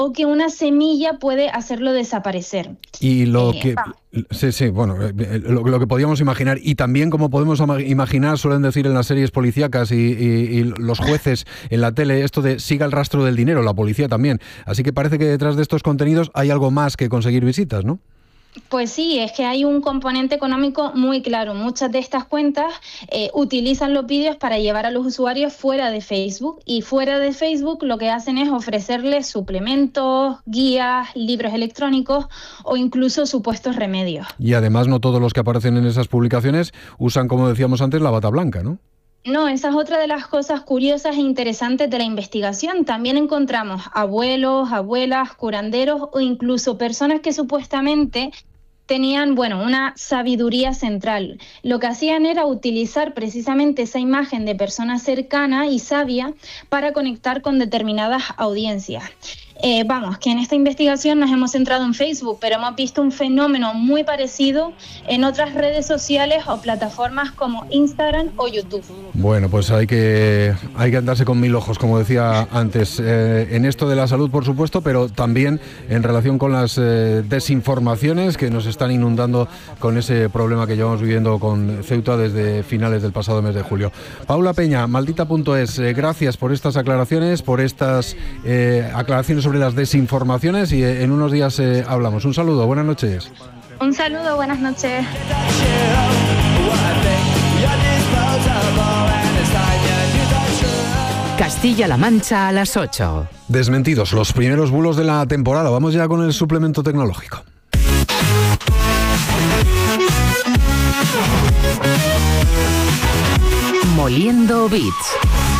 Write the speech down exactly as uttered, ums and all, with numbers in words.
o que una semilla puede hacerlo desaparecer. Y lo eh, que... vamos. Sí, sí, bueno, lo, lo que podíamos imaginar, y también como podemos imaginar, suelen decir en las series policíacas y, y, y los jueces en la tele, esto de siga el rastro del dinero, la policía también. Así que parece que detrás de estos contenidos hay algo más que conseguir visitas, ¿no? Pues sí, es que hay un componente económico muy claro. Muchas de estas cuentas eh, utilizan los vídeos para llevar a los usuarios fuera de Facebook, y fuera de Facebook lo que hacen es ofrecerles suplementos, guías, libros electrónicos o incluso supuestos remedios. Y además no todos los que aparecen en esas publicaciones usan, como decíamos antes, la bata blanca, ¿no? No, esa es otra de las cosas curiosas e interesantes de la investigación. También encontramos abuelos, abuelas, curanderos o incluso personas que supuestamente tenían, bueno, una sabiduría central. Lo que hacían era utilizar precisamente esa imagen de persona cercana y sabia para conectar con determinadas audiencias. Eh, vamos, que en esta investigación nos hemos centrado en Facebook, pero hemos visto un fenómeno muy parecido en otras redes sociales o plataformas como Instagram o YouTube. Bueno, pues hay que, hay que andarse con mil ojos, como decía antes, eh, en esto de la salud, por supuesto, pero también en relación con las eh, desinformaciones que nos están inundando con ese problema que llevamos viviendo con Ceuta desde finales del pasado mes de julio. Paula Peña, maldita punto es, eh, gracias por estas aclaraciones, por estas eh, aclaraciones sobre las desinformaciones, y eh, en unos días eh, hablamos. Un saludo, buenas noches. Un saludo, buenas noches. Castilla-La Mancha a las ocho. Desmentidos los primeros bulos de la temporada. Vamos ya con el suplemento tecnológico. Moliendo Bits.